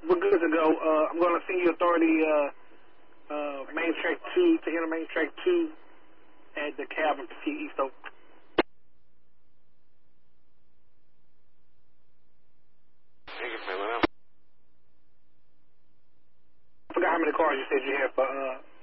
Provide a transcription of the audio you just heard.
We're good to go. I'm going to send you authority main track 2 to enter main track 2 at the cabin to see East Oak. I forgot how many cars you said you had for